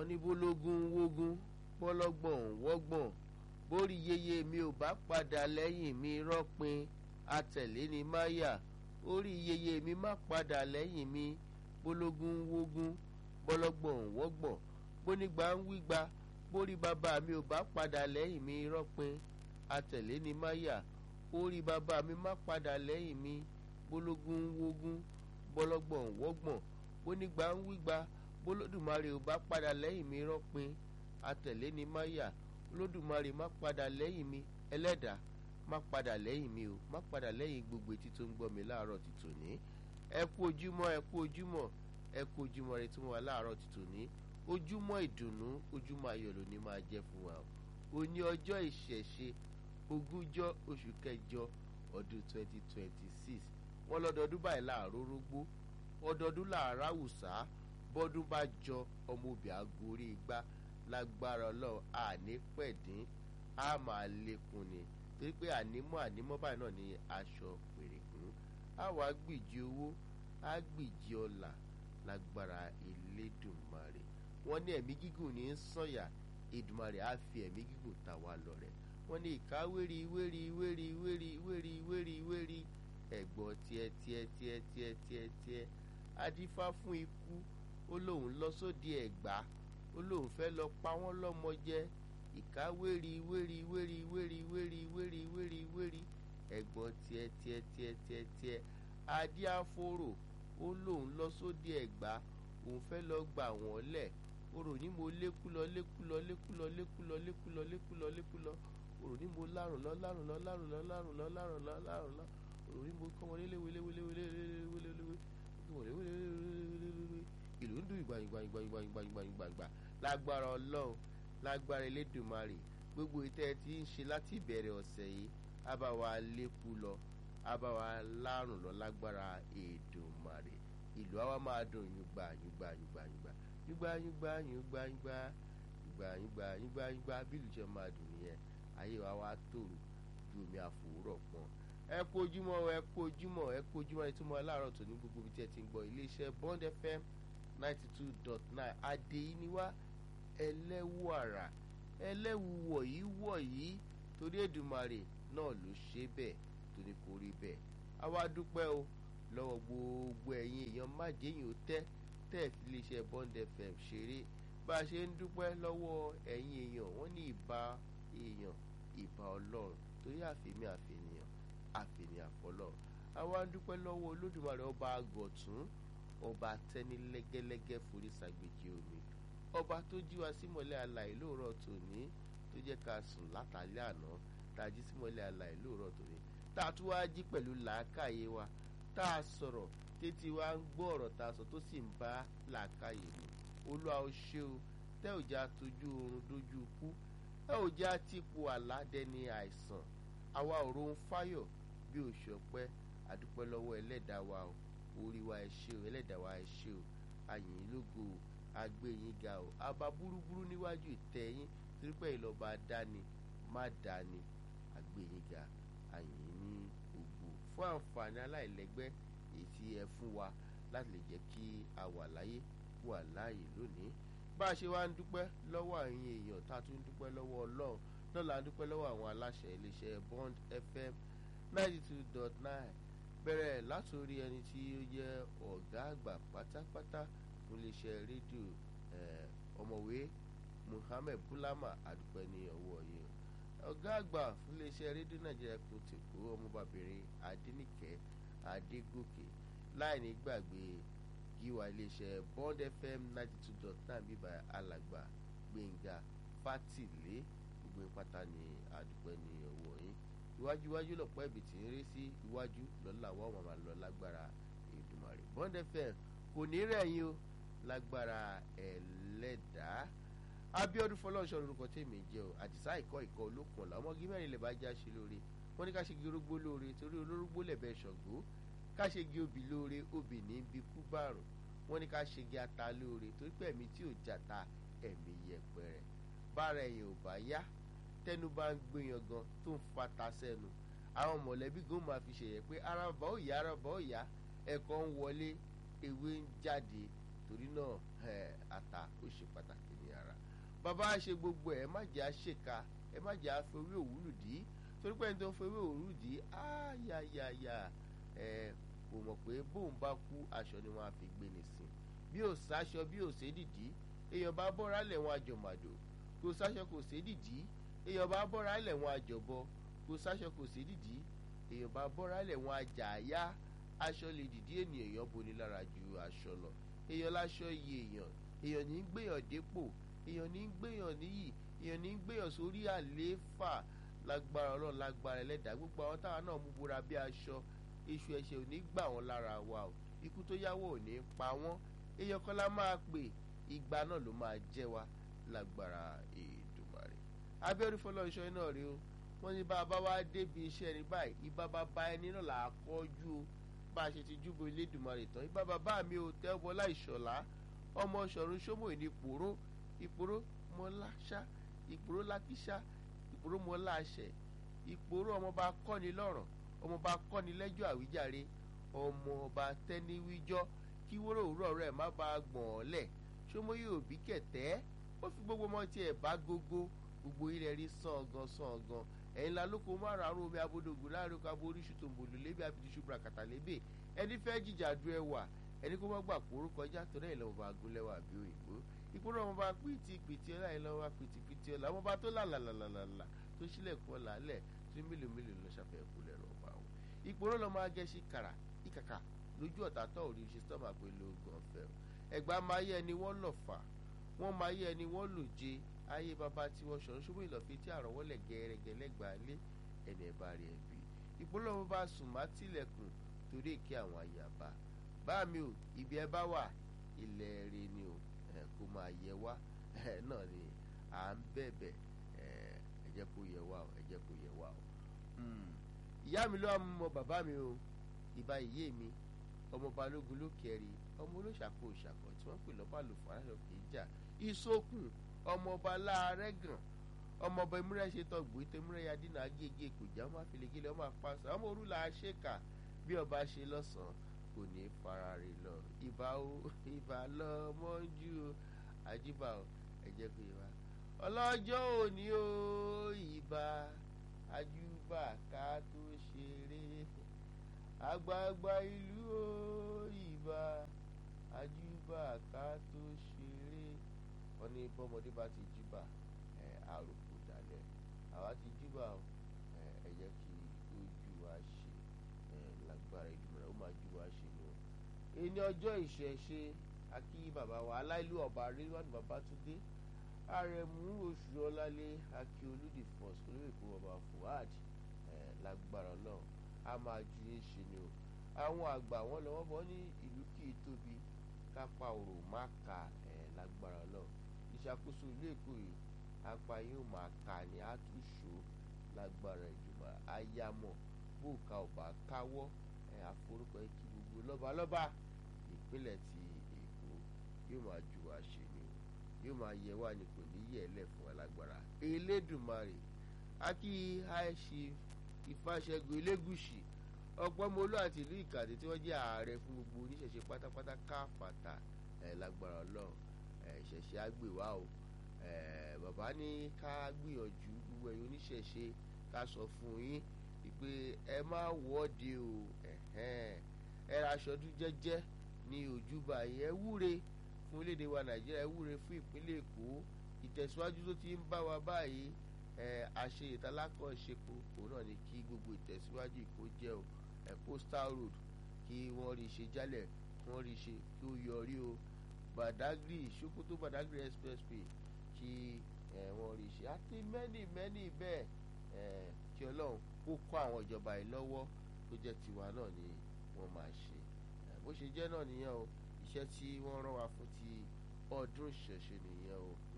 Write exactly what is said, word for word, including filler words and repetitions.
wọ́n ní bólógún wógún bọ́lọ́gbọ̀n wọ́gbọ̀n bórí yeye mi ò bá padà lẹ́yìn mi rọ́pin atẹ̀lé ni máyà orí yeye mi má padà lẹ́yìn mi bólógún wógún bọ́lọ́gbọ̀n wọ́gbọ̀n bónígbà ń wígba bórí bàbá mi ò bá padà lẹ́yìn mi rọ́pin atẹ̀lé ni máyà orí bàbá mi má padà lẹ́yìn mi bólógún wógún bọ́lọ́gbọ̀n wọ́gbọ̀n bónígbà ń wígba bólódùmarè ò bá padà lẹ́yìn mi rọ́pin atẹ̀lé ni máyà olódùmarè má padà lẹ́yìn mi ẹlẹ́dàá má padà lẹ́yìn mi o má padà lẹ́yìn gbogbo etí tó ń gbọ́ mi láàárọ̀ ti tòní ẹ kú ojúmọ́ ẹ kú ojúmọ́ ẹ kú ojúmọ́ rẹ tí mo wà láàárọ̀ ti tòní ojúmọ́ ìdùnnú ojúmọ́ ayọ̀ ló ní máa jẹ́ fún wa o òní ọjọ́ ìṣẹ̀ṣe ogúnjọ́ oṣù kẹjọ ọdún twenty twenty six wọ́n lọ́dọọdún báyìí láàárọ̀ rógbó ọdọọdún láàárọ̀ àwùsá bọ́dún bá jọ ọmọbì agorí igbá lágbára ọlọ́run àní pẹ̀dín á máa lékun ni torí pé ànímọ́ ànímọ́ báyìí náà ní aṣọ pèrègùn á wá gbìjì owó á gbìjì ọlà lágbára Elédùmarè wọ́n ní ẹ̀mí gígùn ní sànyà Èdùmarè á fi ẹ̀mí gígùn ta wá lọ́rẹ wọ́n ní ìka wéri wéri wéri wéri wéri wéri wéri ẹ̀gbọ́n tiẹ̀ tiẹ̀ tiẹ̀ tiẹ̀ tiẹ̀ tiẹ̀ adífá fún ikú ó lóun lọ sóde Ẹ̀gbá ó lóun fẹ́ lọ pa wọ́n lọ́mọ jẹ ìka wéri wéri wéri wéri wéri wéri wéri wéri ẹ̀gbọ́n tiẹ̀ tiẹ̀ tiẹ̀ tiẹ̀ tiẹ̀ adíáfóró ó lóun lọ sóde Ẹ̀gbá òun fẹ́ lọ gbà wọ́n lẹ̀ orò ní mo lékú lọ lékú lọ lékú lọ lékú lọ lékú lọ lékú lọ lékú lọ orò ní mo lárùn lọ lárùn lọ lárùn lọ lárùn lọ lárùn lọ lárùn lọ orò ní mo kọ́ wọn léwé léwé léwé léwé léwé léwé ìlú ń dùn ìgbàyìngbàyìngbàyìngbàyìngbàyìngbà lágbára Ọlọ́run lágbára Elédùmarè gbogbo ìtẹ́ tí ń ṣe láti ìbẹ̀rẹ̀ ọ̀sẹ̀ yìí á bá wa lékú lọ á bá wa lárùn lọ lágbára Èdùmarè ìlú àwa máa dùn yùgbà yùgbà yùgbà yùgbà yùgbà yùgbà yùgbà yùgbà yùgbà yùgbà yùgbà yùgbà bí ìlú jẹ́ máa dùn nìyẹn ayé wa wá tòrò ju omi àfòwúrọ̀ pọ́n ẹ kú ojúmọ́ ẹ kú ojúmọ́ ẹ kú ojúmọ́ ẹ tún mọ́ aláàárọ̀ tó ní gbogbo ibi tí ẹ ti ń gbọ́ iléeṣẹ́ Bond F M ninety two dot nine adéyíníwá ẹlẹ́wù àrà ẹlẹ́wù wọ̀nyí wọ̀nyí torí Èdùmarè náà ló ṣe bẹ́ẹ̀ tó ní kó rí bẹ́ẹ̀ a wá dúpẹ́ o lọ́wọ́ gbogbo ẹ̀yin èèyàn májèyìn ó tẹ́ tẹ́ fi iléeṣẹ́ Bond F M ṣeré bá a ṣe ń dúpẹ́ lọ́wọ́ ẹ̀yin èèyàn wọ́n ní ìbà èèyàn ìbà Ọlọ́run torí àfẹ́mí àfẹ́nìyàn àfẹ́nìyàn àfọlọ́run a wá ń dúpẹ́ lọ́wọ́ Olódùmarè ọba àgọ̀tún ọba tẹ́ni lẹ́gẹ́lẹ́gẹ́ forí sàgbèjì omi ọba tó jí wa sí mọ́lẹ̀ alààyè lóòrọ̀ tòní tó jẹ́ ká sùn látàlẹ́ àná tá a jí sí mọ́lẹ̀ alààyè lóòrọ̀ tòní tá a tún wá jí pẹ̀lú làákàyè wa tá a sọ̀rọ̀ tètè wa ń gbọ́ ọ̀rọ̀ tá a sọ tó sì ń bá làákàyè mu Olúwa ó ṣé o tẹ́ ò já tójú oorun dójú ikú ẹ ò já tìpó àládẹ́ni àìsàn àwa òrò ń fáyọ̀ bí òṣọpẹ́ àdúpẹ́ lọ́wọ́ ẹlẹ́dàá wa o orí wa ẹ ṣé o ẹlẹ́dàá wa ẹ ṣé o àyìn lógo agbẹ́yìn ga o àbá búrúburú níwájú ìtẹ́yìn torí pé ìlọba dání má dání agbẹ́yìn ga àyìn ní ògbó fún àǹfààní aláìlẹ́gbẹ́ èyí tí ẹ fún wa láti lè jẹ́ kí a wà láyé wà láàyè lónìí bá a ṣe wá ń dúpẹ́ lọ́wọ́ àyìn èèyàn tá a tún ń dúpẹ́ lọ́wọ́ Ọlọ́run náà là ń dúpẹ́ lọ́wọ́ àwọn aláṣẹ iléeṣẹ́ Bond F M ninety two dot nine bẹ̀rẹ̀ látòrí ẹni tí ó jẹ́ ọ̀gá àgbà pátápátá fún iléeṣẹ́ rédíò ọ̀mọ̀wé Muhammed Bulama àdúpẹ́ ní ọwọ́ yìí ọ̀gá àgbà fún iléeṣẹ́ rédíò Nàìjíríà kò tèkó ọmọbàbìnrin Adéníkẹ́ Adégòkè láì ní gbàgbé gíwá iléeṣẹ́ Bond F M ninety two dot nine bíbá alàgbà Gbẹ̀ngà Fátìlé gbogbo pátá ní àdúpẹ́ ní ọwọ́ yìí iwájú iwájú lọ̀pọ̀ ẹ̀bì tí ń rí sí iwájú lọ́la àwọn ọmọ máa lọ lágbára Èdùmàrè Bond F M kò ní rẹ̀yìn o lágbára ẹlẹ́dàá Abíọ́dún Fọlọ́runṣọ́ lórúkọ tèmi jẹ́ o àdìsá ìkọ́ ìkọ́ olókùn ọ̀la ọmọge mẹ́rin lè bá já ṣe lóore wọ́n ní ká ṣe gi orógbó lóore torí olórógbó lẹ̀bẹ̀ ṣọ̀gbó ká ṣe gi obì lóore obì ní bí kú bàrùn wọ́n ní ká ṣe gi ata lóore torí pé ẹ̀mí tí ò jàta ẹ̀mí yẹpẹrẹ bára ẹ̀yìn ò bá yá tẹnu bá ń gbìyàn gan tó ń fata sẹ́nu àwọn mọ̀lẹ́bí gan máa fi ṣèyẹ pé ara bá ò yá ara bá ò yá ẹ̀kọ́ ń wọlé ewé ń jáde torí náà ata ó ṣe pàtàkì ní ara. bàbá ṣe gbogbo ẹ̀ ẹ má jẹ́ àṣekà ẹ má jẹ́ àfẹ́wé òwúlù dí torí pé ẹni tó ń fẹ́wé òwúlù dí áyàyàyà ẹ kò mọ̀ pé bóun bá kú aṣọ ni wọ́n á fi gbé nìsín bí ò sáṣọ bí ò sédìdí èèyàn bá bọ́ra lẹ̀ wọn àjọmàdò kò sáṣọ kò sédìdí èèyàn bá bọ́ra lẹ̀ wọn àjọbọ kò sáṣọ kò sédìdí èèyàn bá bọ́ra lẹ̀ wọn àjàyà aṣọ lè dìdí ènìyàn boni lára ju aṣọ lọ èèyàn láṣọ iye èèyàn èèyàn ní í gbéyàn dépò èèyàn ní í gbéyàn níyì èèyàn ní í gbéyàn sórí àlééfà lágbára ọlọ́run lágbára ẹlẹ́dàá gbogbo àwọn táwọn náà mú bora bí aṣọ èṣù ẹ̀ṣẹ̀ ò ní gbà wọ́n lára wa o ikú tó yáwó ò ní pa wọ́n èèyàn kan lá máa pè ìgbà náà ló máa jẹ́ wa lágbára Èdùmàrè abẹ́rẹ́ fọlọ́ọ̀ṣọ́ náà rí o wọ́n ní bá a bá wá débi iṣẹ́ ní báyìí ibà bá bá ẹni náà là á kọ́jú o bá a ṣe ti júbọ Elédùmarè tán ibà bàbá mi ò Tẹ́wọlá Ìṣọ̀lá ọmọ Ṣọ̀run Ṣómò ní ìpòró ìpòró mọ́láṣá ìpòró lákíṣá ìpòró mọ́láṣẹ ìpòró ọmọọba kọ́ni lọ́rọ̀ ọmọọba kọ́ni lẹ́jọ́ àwíjàre ọmọọba tẹ́niwíjọ́ kí wúrò òwúrọ̀ rẹ̀ má bàa gbọ̀n ọ́ lẹ̀ Ṣómóyè òbí kẹ̀tẹ́ ó fi gbogbo ọmọ tiẹ̀ bá gógó gbogbo ilẹ̀ rí sàn gan sàn gan ẹ̀yin la lóko márùn àrùn omi abodògùn láàrin oko abo oríṣi tó ń bòlò lébi abidjan ṣubra kàtà lébè ẹni fẹ́ jìjà du ẹwà ẹni kó má gbà kóró kọjá torí ẹ̀ lọ́wọ́ bá gún lẹ́wà bí òyìnbó ìkúrò ọmọ bá pìtì pìtì ọlá ẹ̀ lọ́wọ́ pìtì pìtì ọlá ọmọ bá tó làlàlàlàlà tó sílẹ̀kùn ọ̀là lẹ̀ tó mílò mílò lọ ṣàfihàn kú lẹ́rọ ọba o ìkúrò lọ́mọ agẹ́sí kàrà ìkàkà lójú ọ̀tá tó ò rí ṣe sọ́mà pé lóògùn ọ̀fẹ́ o ẹ̀gbá máa yẹ ẹni wọ́n lọ̀ fà wọ́n máa yẹ ẹni wọ́n lò jẹ ayé bàbá tí wọ́n Ṣọ̀run Ṣómóyè ìlọ́fin tí àrọ́wọ́lẹ̀ gẹ́rẹ́gẹ́ lẹ́gbàá lé ẹni ẹ̀ bá rí ẹ bí ìpolówó bá sùn má tilẹ̀kùn torí èké àwọn àyàbá bá mi ò ibi ẹ bá wà ilẹ̀ rẹ ni o ẹ kó máa yẹ wá ẹ náà ni à ń bẹ̀bẹ̀ ẹ ẹ jẹ́ kó yẹ wá o ẹ jẹ́ kó yẹ wá o. ìyá mi ló wà mọ bàbá mi o ìbá ìyé mi ọmọ balógun ló kẹrì ọmọ olóṣàkó òṣàkọ tí wọ́n pè lọ́ba lò fún aláṣọ kì í jà ìsókùn ọmọọba láàrẹ́gàn ọmọọba ìmúrẹ́ ṣe tọgbó ìtẹ́múrẹ́ ya dínà gègé kò já ọmọ àfẹlẹ́gẹ́lẹ́ ọmọ àpáṣà ọmọ òrùlà àṣekà bí ọba ṣe lọ́sàn-án kò ní fara rè lọ ìbà o ìbà lọ mọ́jú o àjíbà o ẹ̀jẹ̀ pé wa ọlọ́jọ́ òní o ìbà àjùbà ká tó ṣeré àgbààgbà ìlú o ìbà àjùbà ká tó ṣeré wọ́n ní bọ́mọdé bá ti júbà ẹ̀ àròkò dalẹ̀ àwa ti júbà ẹ̀ ẹ jẹ́ kí ojú wa ṣe ẹ̀ lágbára Ìdùmarè ó máa ju wa ṣe ni o. ẹni ọjọ́ ìṣẹ̀ṣe akí bàbá wa aláìlú ọba Rilwan Babátúndé àrẹ̀mú oṣù ọlálé akí olùdí first olóyèkó bàbá Fuad ẹ̀ lágbára náà a máa ju yín ṣe ni o. àwọn àgbà wọn lọ́wọ́ bọ́ ní ìlú kì í tóbi kápá òrò má ka ẹ̀ lágbára náà ìṣàkóso ìlú Èkó yìí apá yóò máa kà ní àtúnṣe lágbára Ìdùmarè ayámọ̀ bóòka ọba káwọ́ ẹ̀ àforúkọ ikí gbogbo lọ́balọ́ba ìpínlẹ̀ ti Èkó yóò máa ju wa ṣe ni o yóò máa yẹ wá ní kò ní yẹ ẹlẹ́ fún alágbára Elédùmarè akí àìṣe Ìfàṣẹ̀gùn Elégùṣì ọgbọ́nmọlú àti ìlú Ìkàdé tí wọ́n jẹ́ ààrẹ fún gbogbo oníṣẹ̀ṣe pátápátá káfàtà ẹ̀ lágbára Ọlọ́run ìṣẹ̀ṣe àgbèwá o bàbá ní ká gbìyànjú gbogbo ẹ̀yin oníṣẹ̀ṣe ká sọ fún yín pé ẹ má wọ́de o ẹ raṣọdún jẹ́jẹ́ ní ojúbà yẹn ẹ wúre fún orílẹ̀-èdè wa Nàìjíríà ẹ wúre fún ìpínlẹ̀ Èkó ìtẹ̀síwájú tó ti ń bá wa báyìí àṣe ìtàlákọ̀ọ́ṣepo òun náà ni kí gbogbo ìtẹ̀síwájú Èkó jẹ́ o Coastal Road kí wọ́n rí ṣe jálẹ̀ kí wọ́n rí ṣe kí ó yọrí o Badagry Sokoto Badagry expressway kí wọ́n rí ṣe àti mẹ́nì mẹ́nì bẹ́ẹ̀ kí Ọlọ́run kó kọ́ àwọn ìjọba yìí lọ́wọ́ tó jẹ́ tiwa náà ni wọ́n máa ṣe bó ṣe jẹ́ náà nìyẹn o iṣẹ́ tí wọ́n rán wa fún ti ọdún ìṣẹ̀ṣe nìyẹn o.